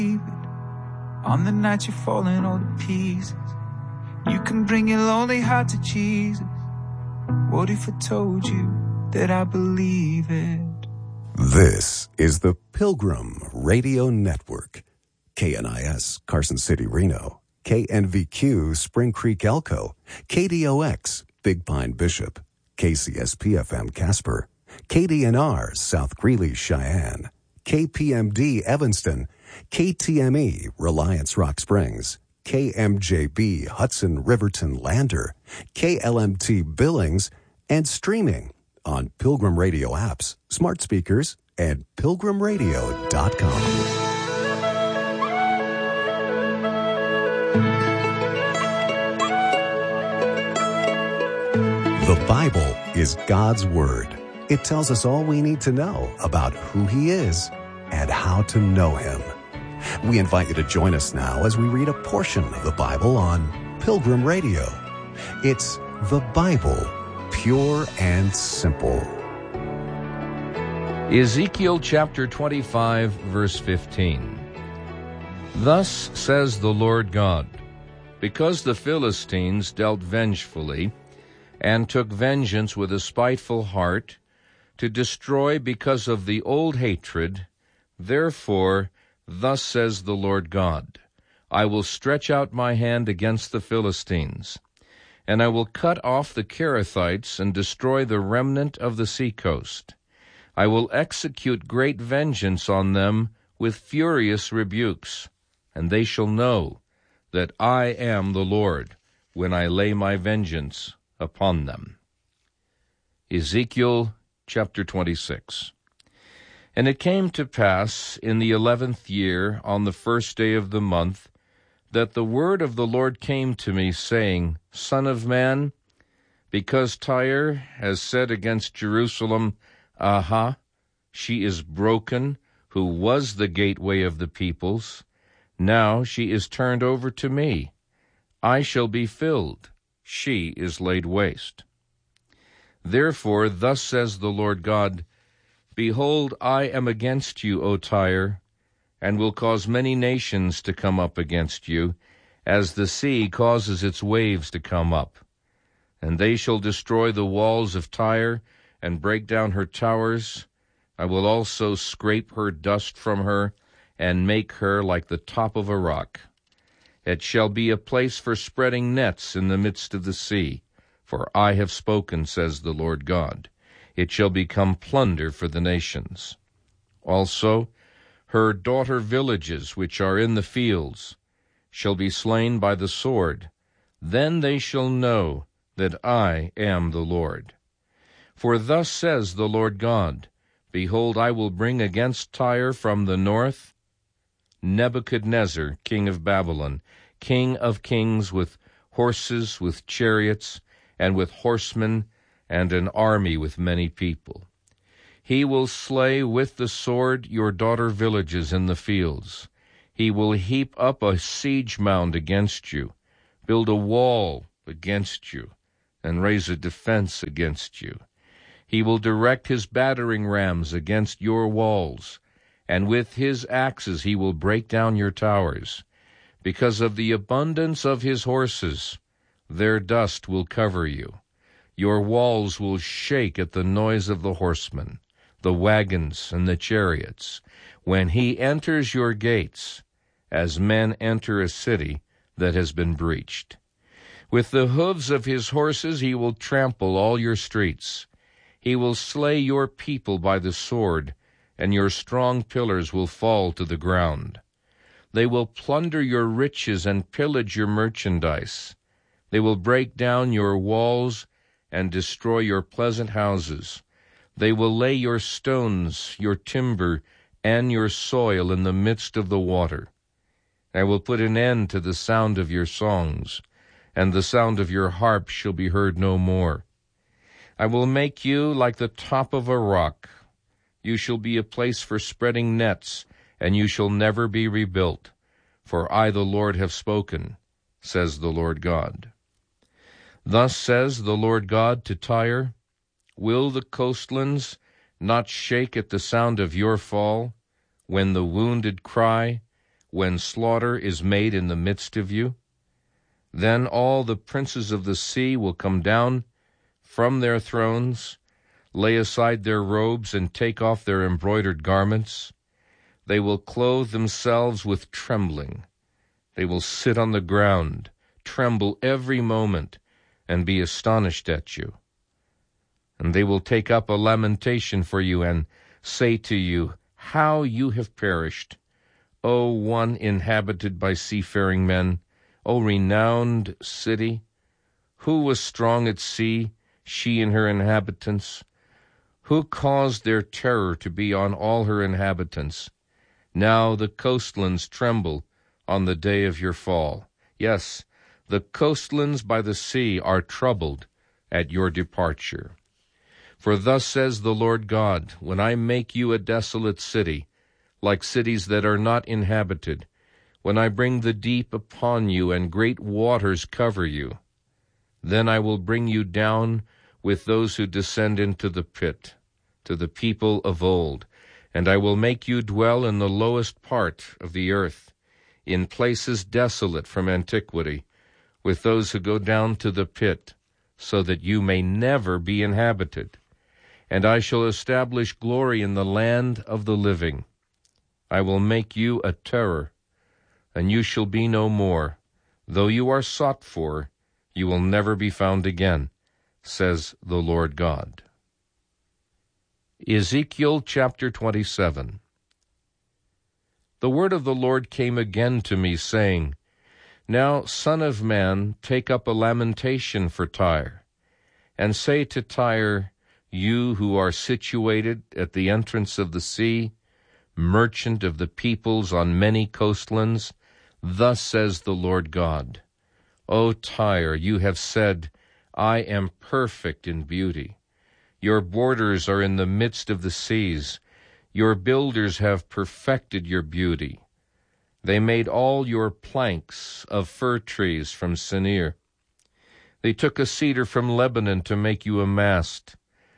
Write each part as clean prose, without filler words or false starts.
On the night you're falling all to pieces, you can bring your lonely heart to Jesus. What if I told you that I believe it? This is the Pilgrim Radio Network. KNIS, Carson City, Reno. KNVQ, Spring Creek, Elko. KDOX, Big Pine, Bishop. KCSP-FM, Casper. KDNR, South Greeley, Cheyenne. KPMD, Evanston. KTME, Reliance, Rock Springs. KMJB, Hudson, Riverton, Lander. KLMT, Billings. And streaming on Pilgrim Radio apps, smart speakers, and pilgrimradio.com. The Bible is God's Word. It tells us all we need to know about who He is and how to know Him. We invite you to join us now as we read a portion of the Bible on Pilgrim Radio. It's the Bible, pure and simple. Ezekiel chapter 25, verse 15. Thus says the Lord God, because the Philistines dealt vengefully, and took vengeance with a spiteful heart, to destroy because of the old hatred, therefore, thus says the Lord God, I will stretch out my hand against the Philistines, and I will cut off the Kerethites and destroy the remnant of the seacoast. I will execute great vengeance on them with furious rebukes, and they shall know that I am the Lord when I lay my vengeance upon them. Ezekiel chapter 26. And it came to pass in the 11th year, on the first day of the month, that the word of the Lord came to me, saying, Son of man, because Tyre has said against Jerusalem, Aha, she is broken, who was the gateway of the peoples. Now she is turned over to me. I shall be filled. She is laid waste. Therefore, thus says the Lord God, Behold, I am against you, O Tyre, and will cause many nations to come up against you, as the sea causes its waves to come up. And they shall destroy the walls of Tyre, and break down her towers. I will also scrape her dust from her, and make her like the top of a rock. It shall be a place for spreading nets in the midst of the sea, for I have spoken, says the Lord God. It shall become plunder for the nations. Also, her daughter villages, which are in the fields, shall be slain by the sword. Then they shall know that I am the Lord. For thus says the Lord God, Behold, I will bring against Tyre from the north Nebuchadnezzar, king of Babylon, king of kings, with horses, with chariots, and with horsemen, and an army with many people. He will slay with the sword your daughter villages in the fields. He will heap up a siege mound against you, build a wall against you, and raise a defense against you. He will direct his battering rams against your walls, and with his axes he will break down your towers. Because of the abundance of his horses, their dust will cover you. Your walls will shake at the noise of the horsemen, the wagons, and the chariots, when he enters your gates, as men enter a city that has been breached. With the hooves of his horses he will trample all your streets. He will slay your people by the sword, and your strong pillars will fall to the ground. They will plunder your riches and pillage your merchandise. They will break down your walls and destroy your pleasant houses. They will lay your stones, your timber, and your soil in the midst of the water. I will put an end to the sound of your songs, and the sound of your harp shall be heard no more. I will make you like the top of a rock. You shall be a place for spreading nets, and you shall never be rebuilt. For I, the Lord, have spoken, says the Lord God. Thus says the Lord God to Tyre, Will the coastlands not shake at the sound of your fall, when the wounded cry, when slaughter is made in the midst of you? Then all the princes of the sea will come down from their thrones, lay aside their robes, and take off their embroidered garments. They will clothe themselves with trembling. They will sit on the ground, tremble every moment, and be astonished at you. And they will take up a lamentation for you and say to you, how you have perished, O one inhabited by seafaring men, O renowned city! Who was strong at sea, she and her inhabitants? Who caused their terror to be on all her inhabitants? Now the coastlands tremble on the day of your fall. Yes, the coastlands by the sea are troubled at your departure. For thus says the Lord God, when I make you a desolate city, like cities that are not inhabited, when I bring the deep upon you and great waters cover you, then I will bring you down with those who descend into the pit, to the people of old, and I will make you dwell in the lowest part of the earth, in places desolate from antiquity, with those who go down to the pit, so that you may never be inhabited. And I shall establish glory in the land of the living. I will make you a terror, and you shall be no more. Though you are sought for, you will never be found again, says the Lord God. Ezekiel chapter 27. The word of the Lord came again to me, saying, Now, son of man, take up a lamentation for Tyre, and say to Tyre, you who are situated at the entrance of the sea, merchant of the peoples on many coastlands, thus says the Lord God, O Tyre, you have said, I am perfect in beauty. Your borders are in the midst of the seas. Your builders have perfected your beauty. They made all your planks of fir trees from Senir. They took a cedar from Lebanon to make you a mast.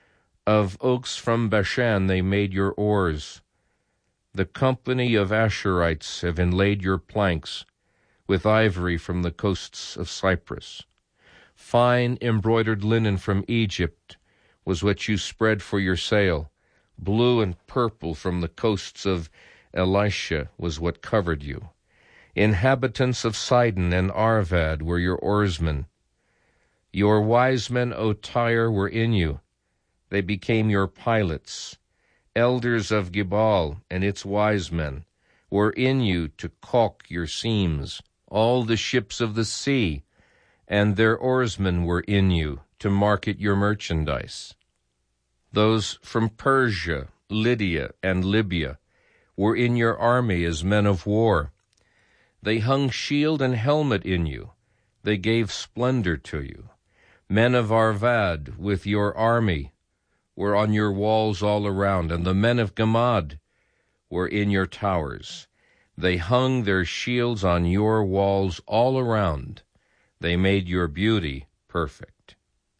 Of oaks from Bashan they made your oars. The company of Asherites have inlaid your planks with ivory from the coasts of Cyprus. Fine embroidered linen from Egypt was what you spread for your sail. Blue and purple from the coasts of Elisha was what covered you. Inhabitants of Sidon and Arvad were your oarsmen. Your wise men, O Tyre, were in you. They became your pilots. Elders of Gebal and its wise men were in you to caulk your seams. All the ships of the sea and their oarsmen were in you to market your merchandise. Those from Persia, Lydia, and Libya were in your army as men of war. They hung shield and helmet in you. They gave splendor to you. Men of Arvad with your army were on your walls all around, and the men of Gamad were in your towers. They hung their shields on your walls all around. They made your beauty perfect.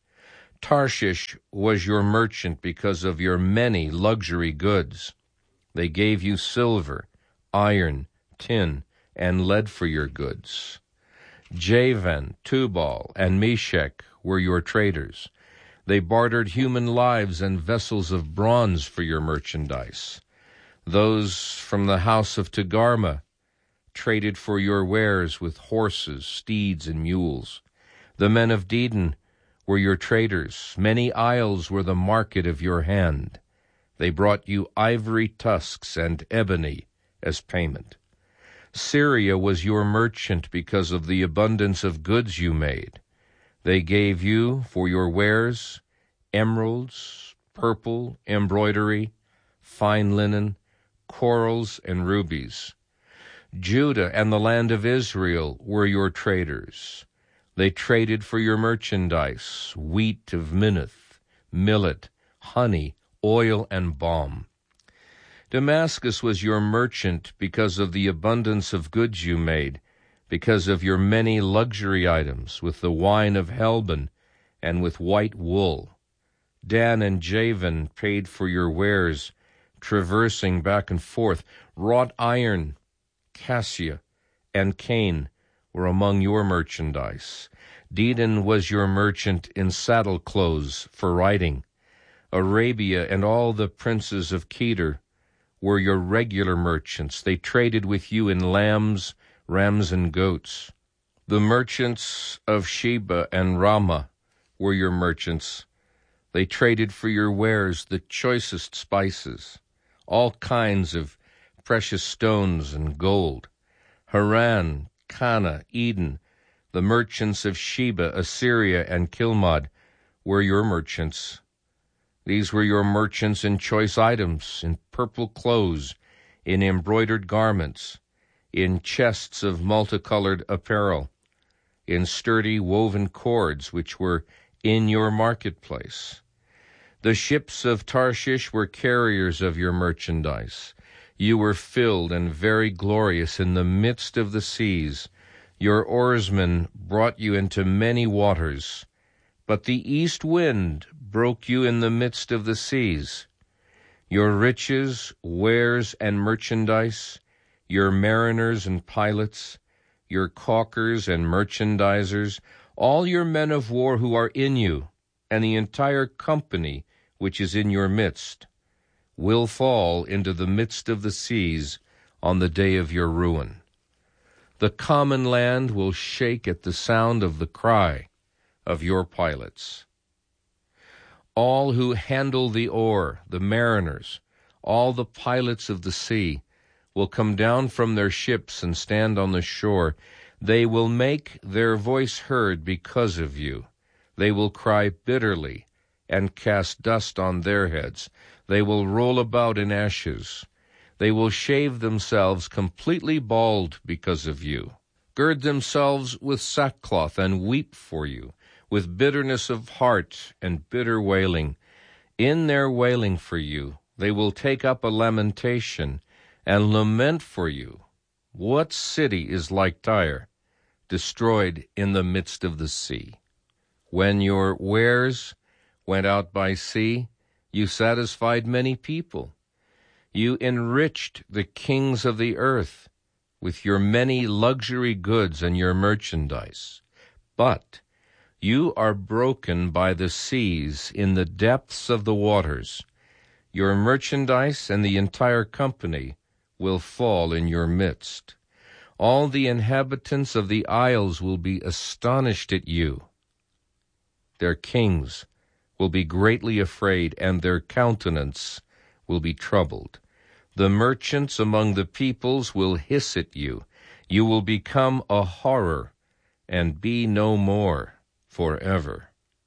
Tarshish was your merchant because of your many luxury goods. They gave you silver, iron, tin, and lead for your goods. Javan, Tubal, and Meshech were your traders. They bartered human lives and vessels of bronze for your merchandise. Those from the house of Togarmah traded for your wares with horses, steeds, and mules. The men of Dedan were your traders. Many isles were the market of your hand. They brought you ivory tusks and ebony as payment. Syria was your merchant because of the abundance of goods you made. They gave you for your wares emeralds, purple, embroidery, fine linen, corals, and rubies. Judah and the land of Israel were your traders. They traded for your merchandise, wheat of Minnith, millet, honey, oil, and balm. Damascus was your merchant because of the abundance of goods you made, because of your many luxury items, with the wine of Helbon and with white wool. Dan and Javan paid for your wares, traversing back and forth. Wrought iron cassia, and cane were among your merchandise. Dedan was your merchant in saddle clothes for riding. Arabia and all the princes of Kedar were your regular merchants. They traded with you in lambs, rams, and goats. The merchants of Sheba and Ramah were your merchants. They traded for your wares the choicest spices, all kinds of precious stones and gold. Haran, Cana, Eden, the merchants of Sheba, Assyria, and Kilmad were your merchants. These were your merchants in choice items, in purple clothes, in embroidered garments, in chests of multicolored apparel, in sturdy woven cords which were in your marketplace. The ships of Tarshish were carriers of your merchandise. You were filled and very glorious in the midst of the seas. Your oarsmen brought you into many waters, but the east wind broke you in the midst of the seas. Your riches, wares, and merchandise, your mariners and pilots, your caulkers and merchandisers, all your men of war who are in you, and the entire company which is in your midst, will fall into the midst of the seas on the day of your ruin. The common land will shake at the sound of the cry of your pilots. All who handle the oar, the mariners, all the pilots of the sea, will come down from their ships and stand on the shore. They will make their voice heard because of you. They will cry bitterly and cast dust on their heads. They will roll about in ashes. They will shave themselves completely bald because of you, gird themselves with sackcloth and weep for you, with bitterness of heart and bitter wailing. In their wailing for you, they will take up a lamentation and lament for you. What city is like Tyre, destroyed in the midst of the sea? When your wares went out by sea, you satisfied many people. You enriched the kings of the earth with your many luxury goods and your merchandise. But you are broken by the seas in the depths of the waters. Your merchandise and the entire company will fall in your midst. All the inhabitants of the isles will be astonished at you. Their kings will be greatly afraid, and their countenance will be troubled. The merchants among the peoples will hiss at you. You will become a horror and be no more forever.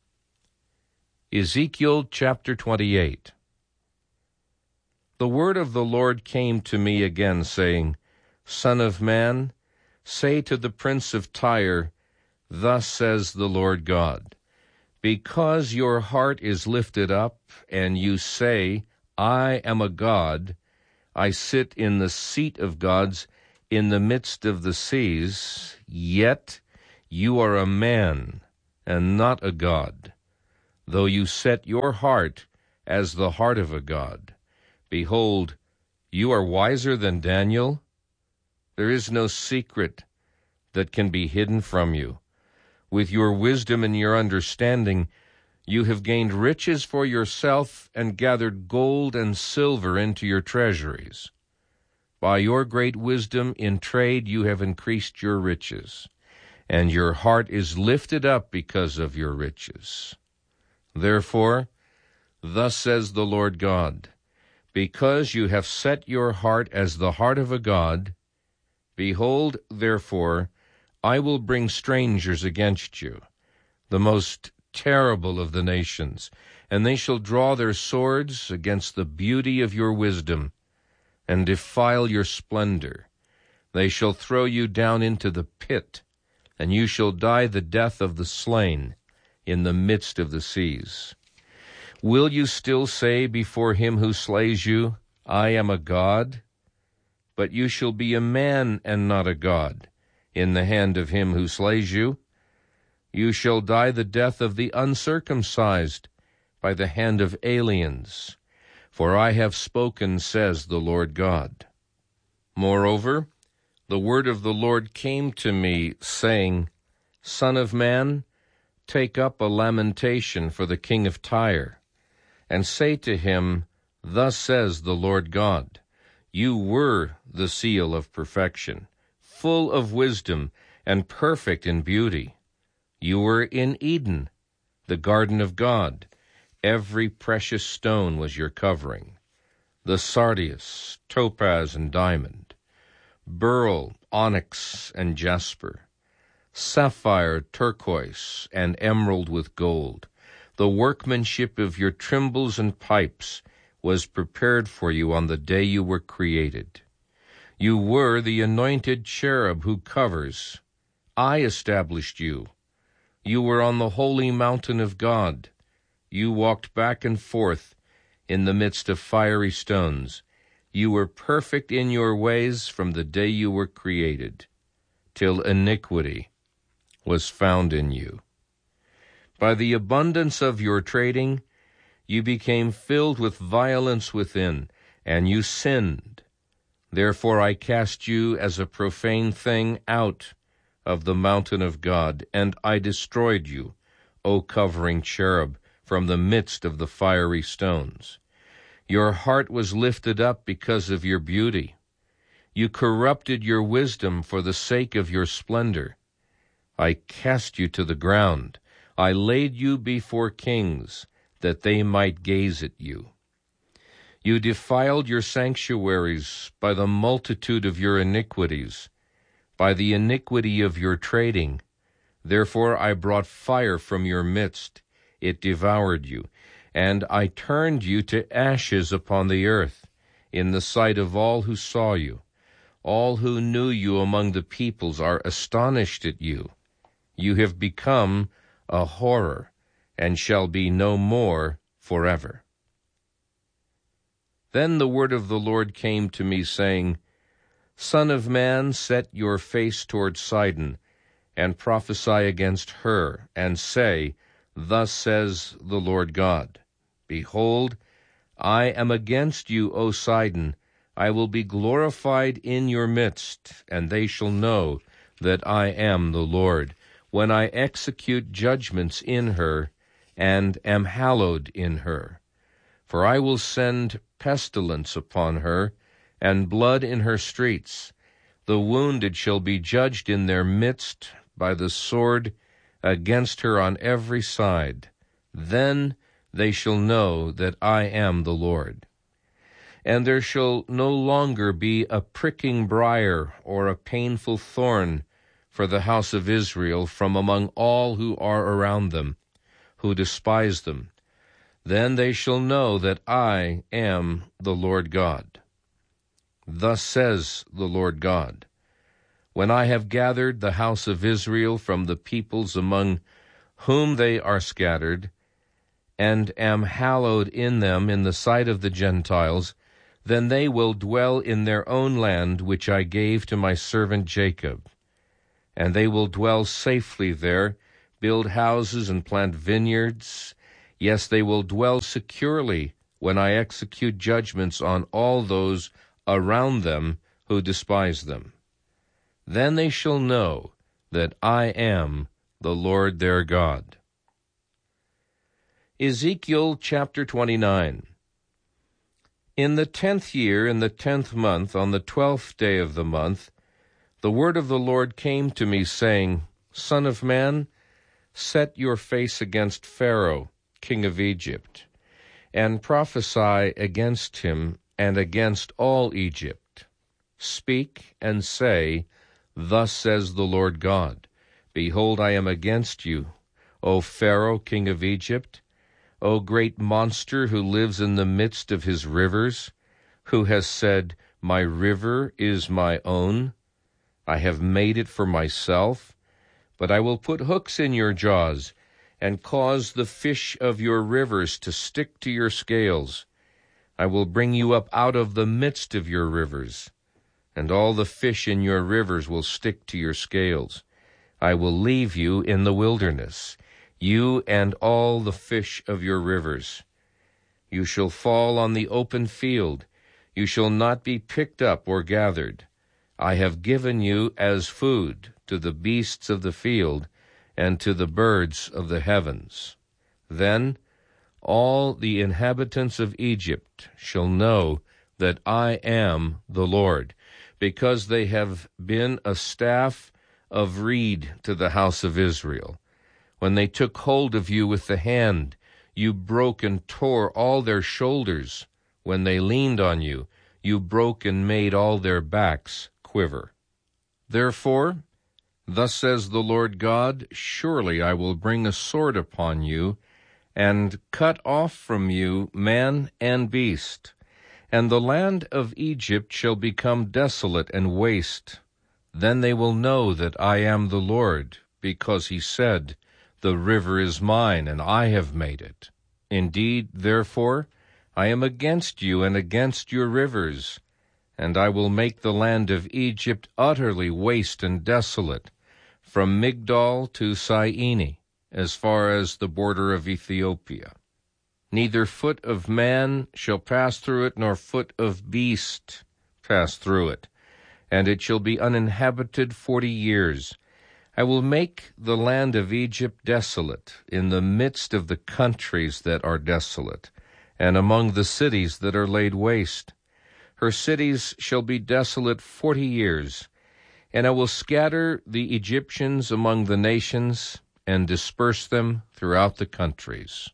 Ezekiel chapter 28. The word of the Lord came to me again, saying, Son of man, say to the prince of Tyre, Thus says the Lord God, because your heart is lifted up, and you say, I am a god, I sit in the seat of gods in the midst of the seas, yet you are a man and not a god, though you set your heart as the heart of a god. Behold, you are wiser than Daniel. There is no secret that can be hidden from you. With your wisdom and your understanding, you have gained riches for yourself and gathered gold and silver into your treasuries. By your great wisdom in trade you have increased your riches, and your heart is lifted up because of your riches. Therefore, thus says the Lord God, because you have set your heart as the heart of a god, behold, therefore, I will bring strangers against you, the most terrible of the nations, and they shall draw their swords against the beauty of your wisdom, and defile your splendor. They shall throw you down into the pit, and you shall die the death of the slain in the midst of the seas. Will you still say before him who slays you, I am a god? But you shall be a man and not a god in the hand of him who slays you. You shall die the death of the uncircumcised by the hand of aliens. For I have spoken, says the Lord God. Moreover, the word of the Lord came to me, saying, Son of man, take up a lamentation for the king of Tyre, and say to him, Thus says the Lord God, You were the seal of perfection, full of wisdom and perfect in beauty. You were in Eden, the garden of God. Every precious stone was your covering, the sardius, topaz, and diamond, beryl, onyx, and jasper, sapphire, turquoise, and emerald with gold. The workmanship of your timbrels and pipes was prepared for you on the day you were created. You were the anointed cherub who covers. I established you. You were on the holy mountain of God. You walked back and forth in the midst of fiery stones. You were perfect in your ways from the day you were created, till iniquity was found in you. By the abundance of your trading, you became filled with violence within, and you sinned. Therefore I cast you as a profane thing out of the mountain of God, and I destroyed you, O covering cherub, from the midst of the fiery stones. Your heart was lifted up because of your beauty. You corrupted your wisdom for the sake of your splendor. I cast you to the ground. I laid you before kings, that they might gaze at you. You defiled your sanctuaries by the multitude of your iniquities, by the iniquity of your trading. Therefore I brought fire from your midst. It devoured you, and I turned you to ashes upon the earth, in the sight of all who saw you. All who knew you among the peoples are astonished at you. You have become a horror, and shall be no more forever. Then the word of the Lord came to me, saying, Son of man, set your face toward Sidon, and prophesy against her, and say, Thus says the Lord God, Behold, I am against you, O Sidon. I will be glorified in your midst, and they shall know that I am the Lord, when I execute judgments in her, and am hallowed in her. For I will send pestilence upon her, and blood in her streets. The wounded shall be judged in their midst by the sword against her on every side. Then they shall know that I am the Lord. And there shall no longer be a pricking briar or a painful thorn for the house of Israel from among all who are around them, who despise them. Then they shall know that I am the Lord God. Thus says the Lord God, When I have gathered the house of Israel from the peoples among whom they are scattered, and am hallowed in them in the sight of the Gentiles, then they will dwell in their own land which I gave to my servant Jacob. And they will dwell safely there, build houses and plant vineyards. Yes, they will dwell securely when I execute judgments on all those around them who despise them. Then they shall know that I am the Lord their God. Ezekiel chapter 29. In the 10th year, in the 10th month, on the 12th day of the month, the word of the Lord came to me, saying, Son of man, set your face against Pharaoh, king of Egypt, and prophesy against him and against all Egypt. Speak and say, Thus says the Lord God, Behold, I am against you, O Pharaoh, king of Egypt, O great monster who lives in the midst of his rivers, who has said, My river is my own. I have made it for myself, but I will put hooks in your jaws, and cause the fish of your rivers to stick to your scales. I will bring you up out of the midst of your rivers, and all the fish in your rivers will stick to your scales. I will leave you in the wilderness, you and all the fish of your rivers. You shall fall on the open field. You shall not be picked up or gathered. I have given you as food to the beasts of the field and to the birds of the heavens. Then all the inhabitants of Egypt shall know that I am the Lord, because they have been a staff of reed to the house of Israel. When they took hold of you with the hand, you broke and tore all their shoulders. When they leaned on you, you broke and made all their backs quiver. Therefore, thus says the Lord God, surely I will bring a sword upon you, and cut off from you man and beast, and the land of Egypt shall become desolate and waste. Then they will know that I am the Lord, because he said, the river is mine, and I have made it. Indeed, therefore, I am against you and against your rivers, and I will make the land of Egypt utterly waste and desolate, from Migdol to Syene, as far as the border of Ethiopia. Neither foot of man shall pass through it, nor foot of beast pass through it, and it shall be uninhabited 40 years. I will make the land of Egypt desolate in the midst of the countries that are desolate, and among the cities that are laid waste. Her cities shall be desolate 40 years, and I will scatter the Egyptians among the nations, and disperse them throughout the countries.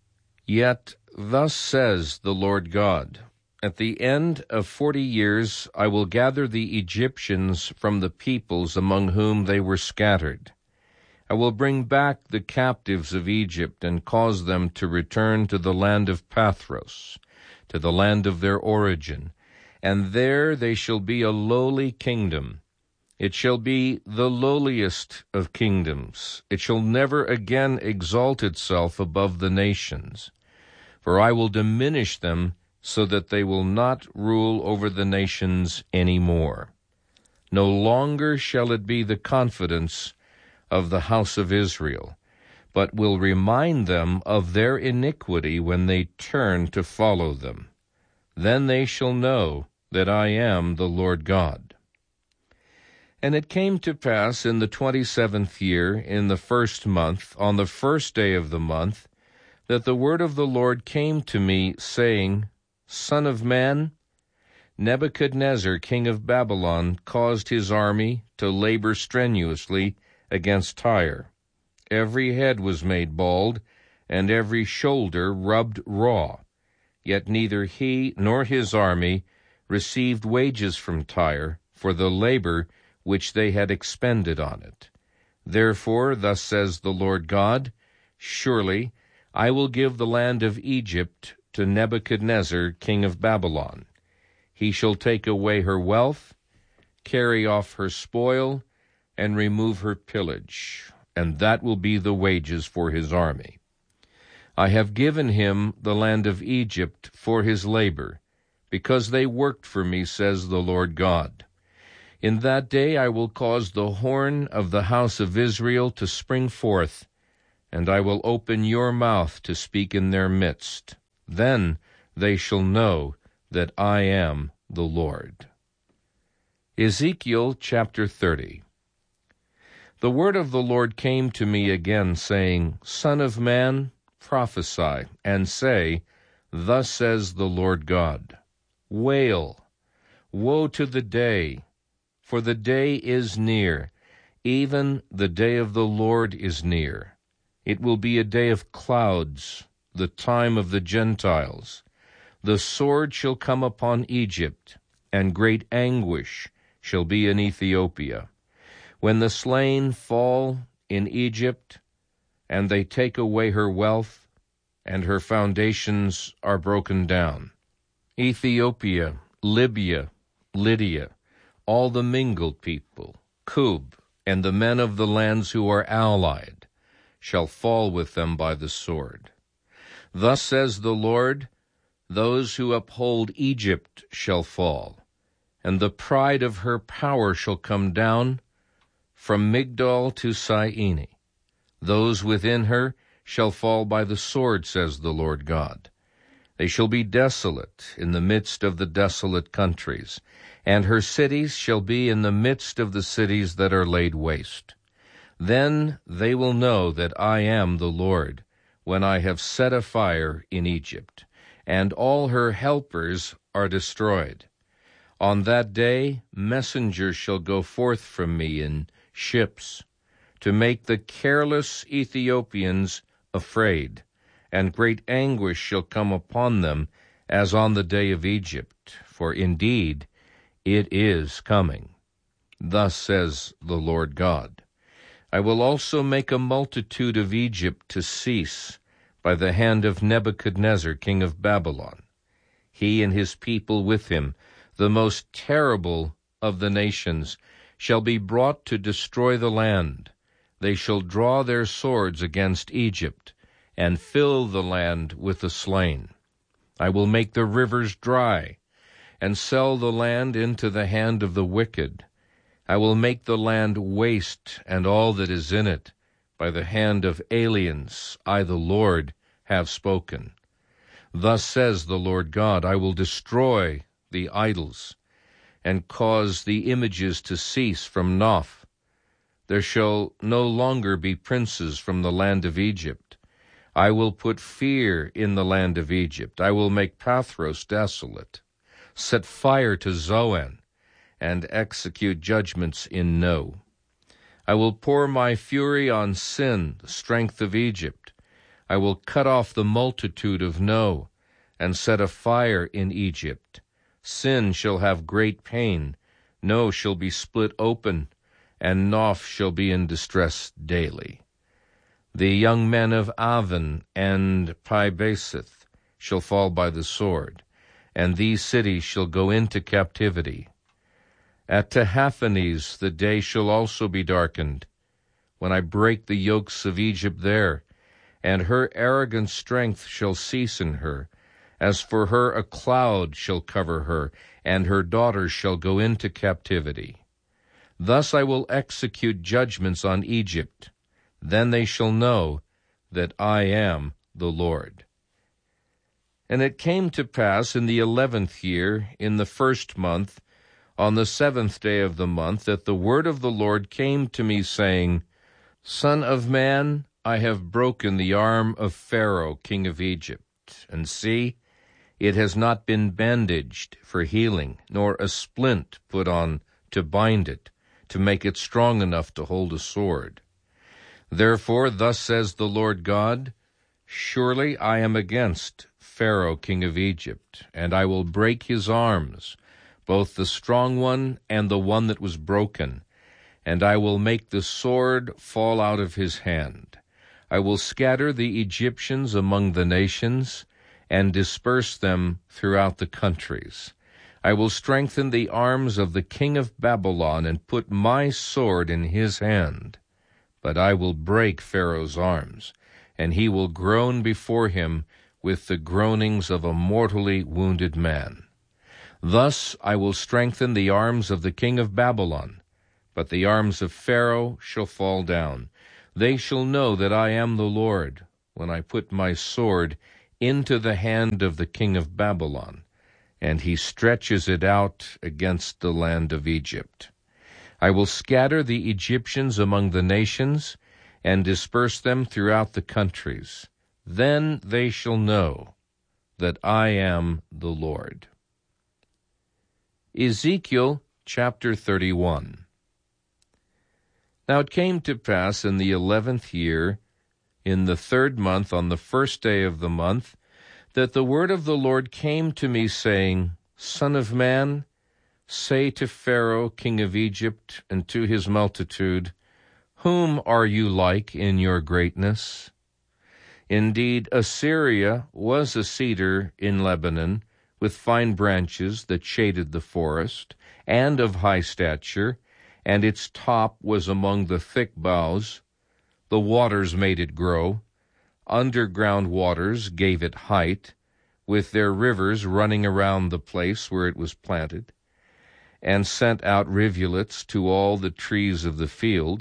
Yet thus says the Lord God, at the end of 40 years I will gather the Egyptians from the peoples among whom they were scattered. I will bring back the captives of Egypt, and cause them to return to the land of Pathros, to the land of their origin, and there they shall be a lowly kingdom. It shall be the lowliest of kingdoms. It shall never again exalt itself above the nations. For I will diminish them so that they will not rule over the nations any more. No longer shall it be the confidence of the house of Israel, but will remind them of their iniquity when they turn to follow them. Then they shall know that I am the Lord God. And it came to pass in the 27th year, in the 1st month, on the 1st day of the month, that the word of the Lord came to me, saying, Son of man, Nebuchadnezzar, king of Babylon, caused his army to labor strenuously against Tyre. Every head was made bald, and every shoulder rubbed raw. Yet neither he nor his army received wages from Tyre for the labor which they had expended on it. Therefore, thus says the Lord God, surely I will give the land of Egypt to Nebuchadnezzar, king of Babylon. He shall take away her wealth, carry off her spoil, and remove her pillage, and that will be the wages for his army. I have given him the land of Egypt for his labor, because they worked for me, says the Lord God. In that day I will cause the horn of the house of Israel to spring forth, and I will open your mouth to speak in their midst. Then they shall know that I am the Lord. Ezekiel chapter 30. The word of the Lord came to me again, saying, Son of man, prophesy, and say, Thus says the Lord God, Wail, woe to the day, for the day is near, even the day of the Lord is near. It will be a day of clouds, the time of the Gentiles. The sword shall come upon Egypt, and great anguish shall be in Ethiopia. When the slain fall in Egypt, and they take away her wealth, and her foundations are broken down. Ethiopia, Libya, Lydia, all the mingled people, Cub, and the men of the lands who are allied, shall fall with them by the sword. Thus says the Lord, those who uphold Egypt shall fall, and the pride of her power shall come down from Migdol to Syene. Those within her shall fall by the sword, says the Lord God. They shall be desolate in the midst of the desolate countries, and her cities shall be in the midst of the cities that are laid waste. Then they will know that I am the Lord, when I have set a fire in Egypt, and all her helpers are destroyed. On that day messengers shall go forth from me in ships, to make the careless Ethiopians afraid, and great anguish shall come upon them as on the day of Egypt, for indeed it is coming. Thus says the Lord God. I will also make a multitude of Egypt to cease by the hand of Nebuchadnezzar, king of Babylon. He and his people with him, the most terrible of the nations, shall be brought to destroy the land. They shall draw their swords against Egypt, and fill the land with the slain. I will make the rivers dry, and sell the land into the hand of the wicked. I will make the land waste, and all that is in it, by the hand of aliens. I, the Lord, have spoken. Thus says the Lord God, I will destroy the idols, and cause the images to cease from Noph. There shall no longer be princes from the land of Egypt. I will put fear in the land of Egypt. I will make Pathros desolate, set fire to Zoan, and execute judgments in No. I will pour my fury on Sin, the strength of Egypt. I will cut off the multitude of No, and set a fire in Egypt. Sin shall have great pain. No shall be split open, and Noph shall be in distress daily. The young men of Aven and Pi-Baseth shall fall by the sword, and these cities shall go into captivity. At Tahaphanes the day shall also be darkened, when I break the yokes of Egypt there, and her arrogant strength shall cease in her. As for her, a cloud shall cover her, and her daughters shall go into captivity. Thus I will execute judgments on Egypt. Then they shall know that I am the Lord. And it came to pass in the 11th year, in the 1st month, on the 7th day of the month, that the word of the Lord came to me, saying, Son of man, I have broken the arm of Pharaoh, king of Egypt. And see, it has not been bandaged for healing, nor a splint put on to bind it, to make it strong enough to hold a sword. Therefore, thus says the Lord God, Surely I am against Pharaoh, king of Egypt, and I will break his arms, both the strong one and the one that was broken, and I will make the sword fall out of his hand. I will scatter the Egyptians among the nations, and disperse them throughout the countries. I will strengthen the arms of the king of Babylon, and put my sword in his hand. But I will break Pharaoh's arms, and he will groan before him with the groanings of a mortally wounded man. Thus I will strengthen the arms of the king of Babylon, but the arms of Pharaoh shall fall down. They shall know that I am the Lord, when I put my sword into the hand of the king of Babylon, and he stretches it out against the land of Egypt. I will scatter the Egyptians among the nations, and disperse them throughout the countries. Then they shall know that I am the Lord. Ezekiel chapter 31. Now it came to pass in the 11th year, in the 3rd month, on the 1st day of the month, that the word of the Lord came to me, saying, Son of man, say to Pharaoh, king of Egypt, and to his multitude, Whom are you like in your greatness? Indeed, Assyria was a cedar in Lebanon, with fine branches that shaded the forest, and of high stature, and its top was among the thick boughs. The waters made it grow. Underground waters gave it height, with their rivers running around the place where it was planted, and sent out rivulets to all the trees of the field.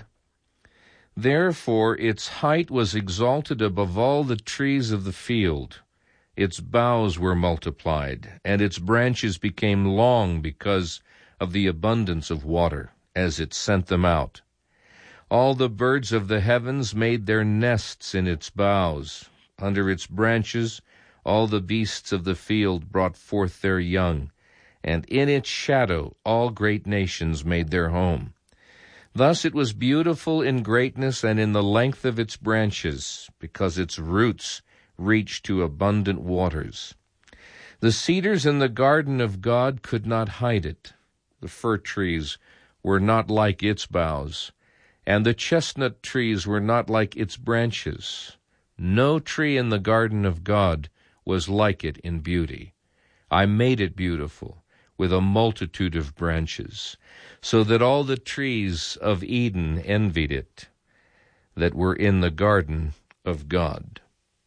Therefore its height was exalted above all the trees of the field, Its boughs were multiplied, and its branches became long because of the abundance of water, as it sent them out. All the birds of the heavens made their nests in its boughs. Under its branches all the beasts of the field brought forth their young, and in its shadow all great nations made their home. Thus it was beautiful in greatness and in the length of its branches, because its roots reached to abundant waters. The cedars in the garden of God could not hide it. The fir trees were not like its boughs, and the chestnut trees were not like its branches. No tree in the garden of God was like it in beauty. I made it beautiful with a multitude of branches, so that all the trees of Eden envied it, that were in the garden of God.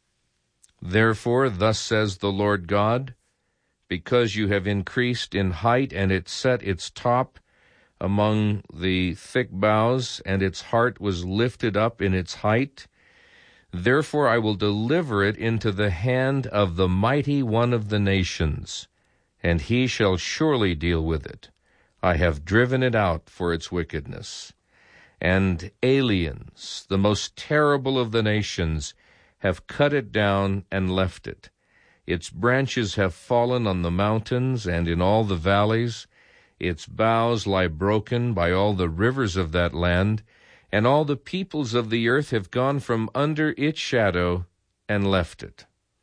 Therefore, thus says the Lord God, because you have increased in height, and it set its top among the thick boughs, and its heart was lifted up in its height, therefore I will deliver it into the hand of the mighty one of the nations, and he shall surely deal with it. I have driven it out for its wickedness. And aliens, the most terrible of the nations, have cut it down and left it. Its branches have fallen on the mountains and in all the valleys. Its boughs lie broken by all the rivers of that land, and all the peoples of the earth have gone from under its shadow and left it.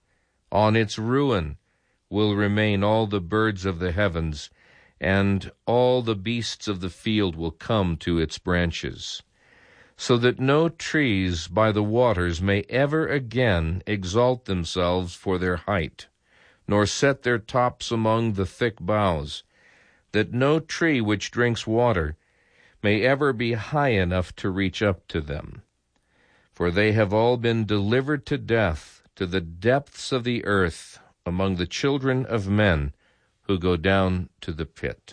On its ruin will remain all the birds of the heavens, and all the beasts of the field will come to its branches, so that no trees by the waters may ever again exalt themselves for their height, nor set their tops among the thick boughs, that no tree which drinks water may ever be high enough to reach up to them. For they have all been delivered to death, to the depths of the earth, among the children of men who go down to the pit.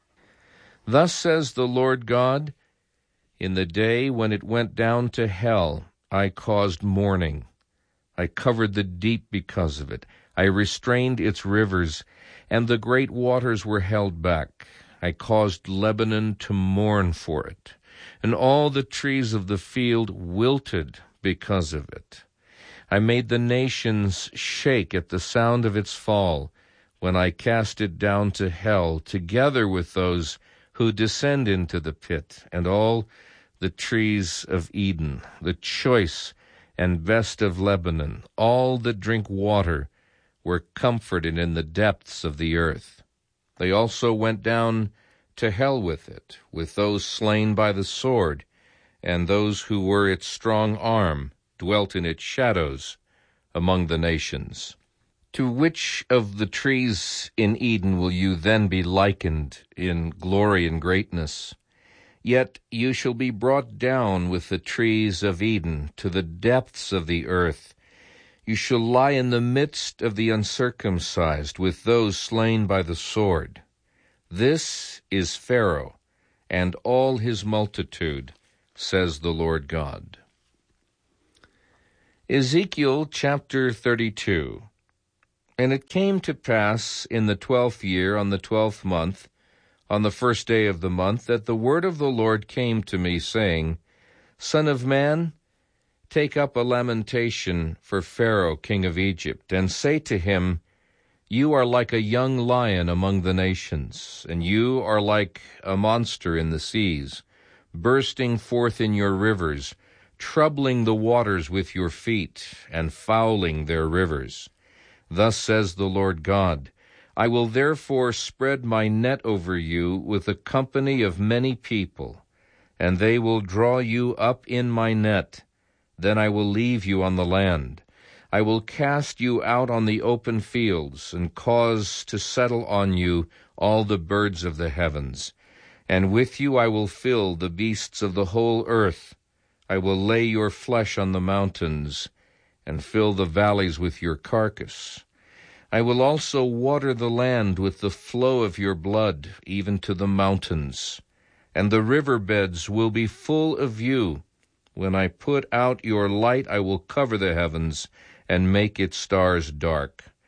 Thus says the Lord God, in the day when it went down to hell, I caused mourning. I covered the deep because of it. I restrained its rivers, and the great waters were held back. I caused Lebanon to mourn for it, and all the trees of the field wilted because of it. I made the nations shake at the sound of its fall, when I cast it down to hell, together with those who descend into the pit, and all the trees of Eden, the choice and best of Lebanon, all that drink water, were comforted in the depths of the earth. They also went down to hell with it, with those slain by the sword, and those who were its strong arm dwelt in its shadows among the nations. To which of the trees in Eden will you then be likened in glory and greatness? Yet you shall be brought down with the trees of Eden to the depths of the earth. You shall lie in the midst of the uncircumcised with those slain by the sword. This is Pharaoh and all his multitude, says the Lord God. Ezekiel chapter 32. And it came to pass in the 12th year, on the 12th month, on the first day of the month, that the word of the Lord came to me, saying, Son of man, take up a lamentation for Pharaoh, king of Egypt, and say to him, You are like a young lion among the nations, and you are like a monster in the seas, bursting forth in your rivers, troubling the waters with your feet, and fouling their rivers. Thus says the Lord God, I will therefore spread my net over you with a company of many people, and they will draw you up in my net. Then I will leave you on the land. I will cast you out on the open fields, and cause to settle on you all the birds of the heavens. And with you I will fill the beasts of the whole earth. I will lay your flesh on the mountains, and fill the valleys with your carcass. I will also water the land with the flow of your blood, even to the mountains, and the river beds will be full of you. When I put out your light, I will cover the heavens, and make its stars dark.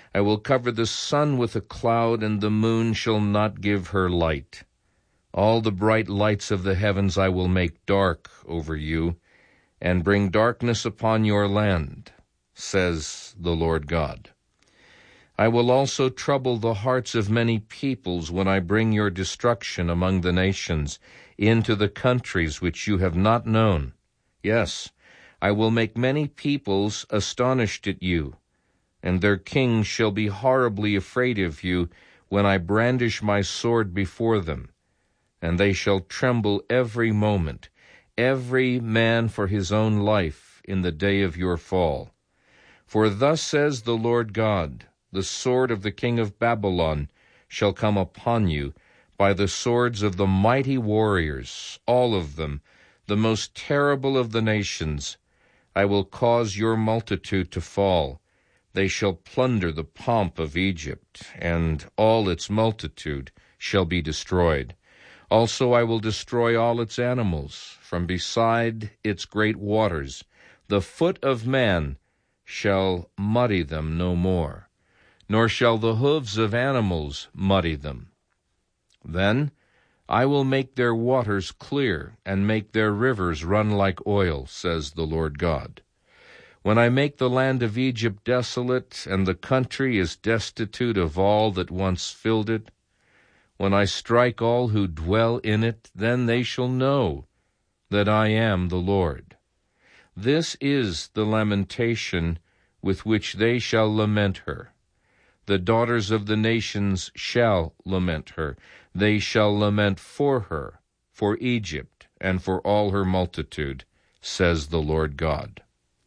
I will cover the sun with a cloud, and the moon shall not give her light. All the bright lights of the heavens I will make dark over you, and bring darkness upon your land, says the Lord God. I will also trouble the hearts of many peoples when I bring your destruction among the nations into the countries which you have not known. Yes, I will make many peoples astonished at you, and their kings shall be horribly afraid of you when I brandish my sword before them, and they shall tremble every moment, every man for his own life in the day of your fall. For thus says the Lord God, the sword of the king of Babylon shall come upon you, by the swords of the mighty warriors, all of them, the most terrible of the nations. I will cause your multitude to fall. They shall plunder the pomp of Egypt, and all its multitude shall be destroyed. Also I will destroy all its animals from beside its great waters. The foot of man shall muddy them no more, nor shall the hooves of animals muddy them. Then I will make their waters clear, and make their rivers run like oil, says the Lord God. When I make the land of Egypt desolate, and the country is destitute of all that once filled it, when I strike all who dwell in it, then they shall know that I am the Lord. This is the lamentation with which they shall lament her. The daughters of the nations shall lament her. They shall lament for her, for Egypt, and for all her multitude, says the Lord God.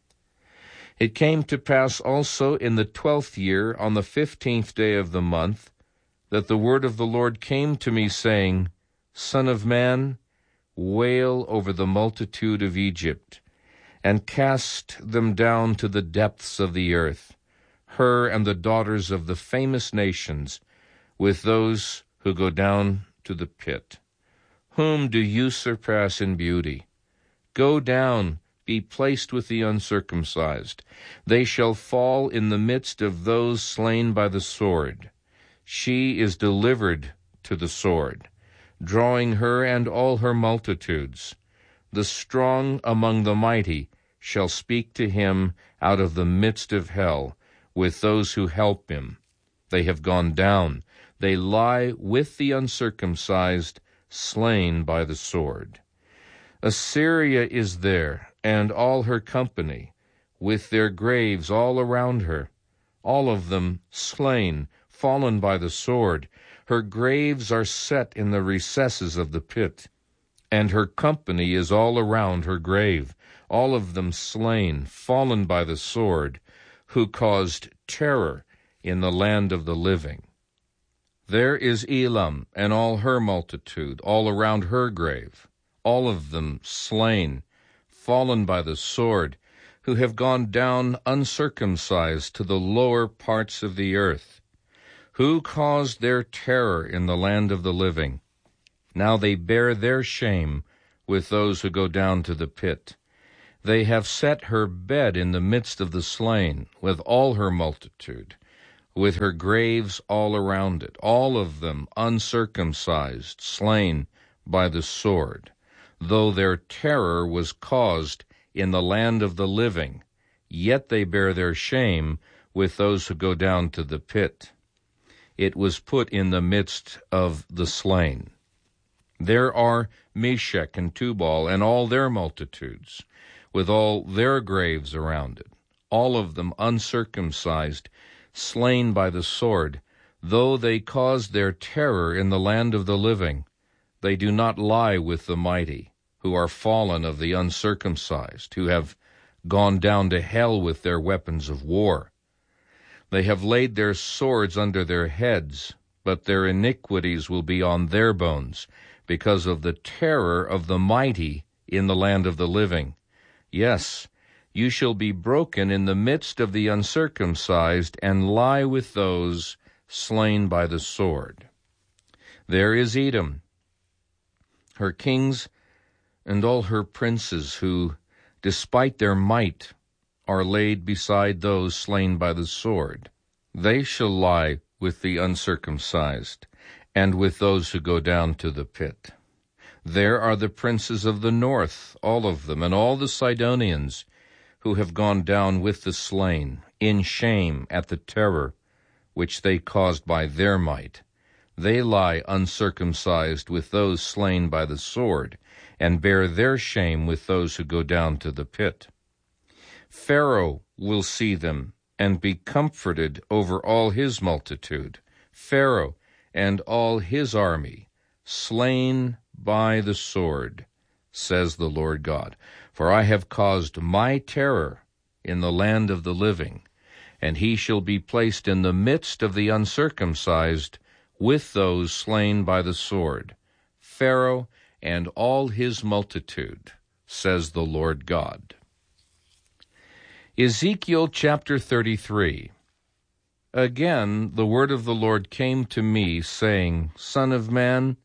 It came to pass also in the 12th year, on the 15th day of the month, that the word of the Lord came to me, saying, Son of man, wail over the multitude of Egypt, and cast them down to the depths of the earth, her and the daughters of the famous nations, with those who go down to the pit. Whom do you surpass in beauty? Go down, be placed with the uncircumcised. They shall fall in the midst of those slain by the sword. She is delivered to the sword, drawing her and all her multitudes. The strong among the mighty shall speak to him out of the midst of hell, with those who help him. They have gone down. They lie with the uncircumcised, slain by the sword. Assyria is there, and all her company, with their graves all around her, all of them slain, fallen by the sword. Her graves are set in the recesses of the pit, and her company is all around her grave, all of them slain, fallen by the sword, who caused terror in the land of the living. There is Elam and all her multitude, all around her grave, all of them slain, fallen by the sword, who have gone down uncircumcised to the lower parts of the earth, who caused their terror in the land of the living. Now they bear their shame with those who go down to the pit. They have set her bed in the midst of the slain, with all her multitude, with her graves all around it, all of them uncircumcised, slain by the sword, though their terror was caused in the land of the living, yet they bear their shame with those who go down to the pit. It was put in the midst of the slain. There are Meshech and Tubal and all their multitudes, with all their graves around it, all of them uncircumcised, slain by the sword, though they caused their terror in the land of the living. They do not lie with the mighty, who are fallen of the uncircumcised, who have gone down to hell with their weapons of war. They have laid their swords under their heads, but their iniquities will be on their bones, because of the terror of the mighty in the land of the living. Yes, you shall be broken in the midst of the uncircumcised, and lie with those slain by the sword. There is Edom, her kings and all her princes, who, despite their might, are laid beside those slain by the sword. They shall lie with the uncircumcised, and with those who go down to the pit. There are the princes of the north, all of them, and all the Sidonians, who have gone down with the slain, in shame at the terror which they caused by their might. They lie uncircumcised with those slain by the sword, and bear their shame with those who go down to the pit. Pharaoh will see them, and be comforted over all his multitude, Pharaoh and all his army, slain by the sword, says the Lord God. For I have caused my terror in the land of the living, and he shall be placed in the midst of the uncircumcised with those slain by the sword, Pharaoh and all his multitude, says the Lord God. Ezekiel chapter 33. Again the word of the Lord came to me, saying, Son of man,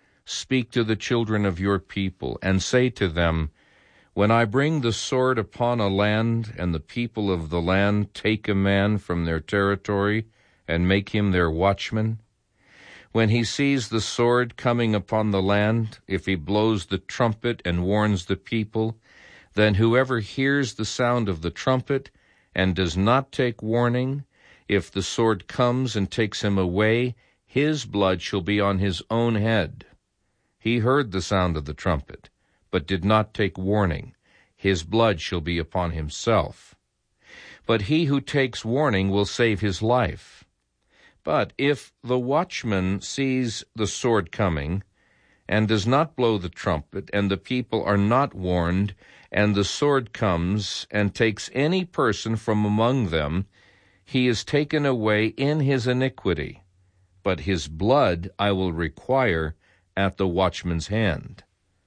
speak to the children of your people, and say to them, When I bring the sword upon a land, and the people of the land take a man from their territory, and make him their watchman, when he sees the sword coming upon the land, if he blows the trumpet and warns the people, then whoever hears the sound of the trumpet and does not take warning, if the sword comes and takes him away, his blood shall be on his own head. He heard the sound of the trumpet, but did not take warning. His blood shall be upon himself. But he who takes warning will save his life. But if the watchman sees the sword coming, and does not blow the trumpet, and the people are not warned, and the sword comes and takes any person from among them, he is taken away in his iniquity, but his blood I will require at the watchman's hand.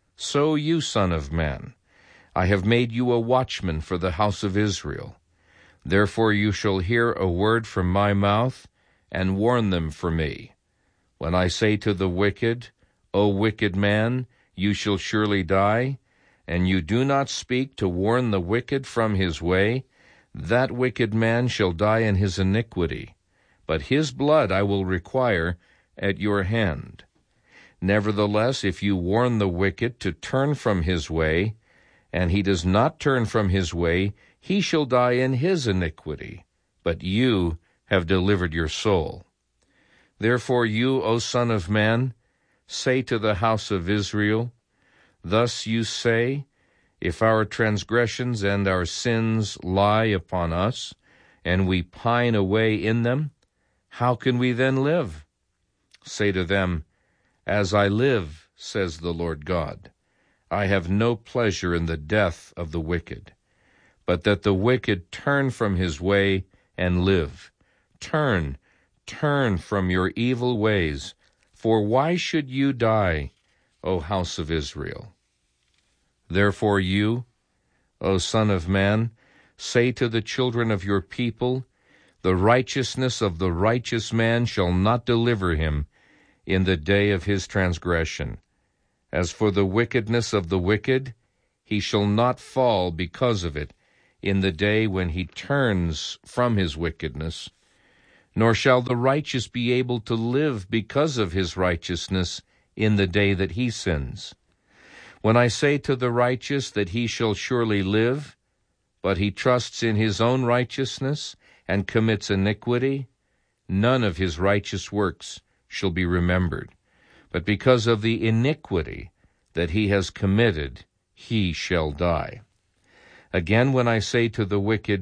So you, son of man, I have made you a watchman for the house of Israel. Therefore you shall hear a word from my mouth, and warn them for me. When I say to the wicked, O wicked man, you shall surely die, and you do not speak to warn the wicked from his way, that wicked man shall die in his iniquity, but his blood I will require at your hand. Nevertheless, if you warn the wicked to turn from his way, and he does not turn from his way, he shall die in his iniquity, but you have delivered your soul. Therefore you, O Son of man, say to the house of Israel, Thus you say, If our transgressions and our sins lie upon us, and we pine away in them, how can we then live? Say to them, As I live, says the Lord God, I have no pleasure in the death of the wicked, but that the wicked turn from his way and live. Turn from your evil ways, for why should you die, O house of Israel? Therefore you, O Son of man, say to the children of your people, The righteousness of the righteous man shall not deliver him in the day of his transgression. As for the wickedness of the wicked, he shall not fall because of it in the day when he turns from his wickedness, nor shall the righteous be able to live because of his righteousness in the day that he sins. When I say to the righteous that he shall surely live, but he trusts in his own righteousness and commits iniquity, none of his righteous works shall be remembered. But because of the iniquity that he has committed, he shall die. Again, when I say to the wicked,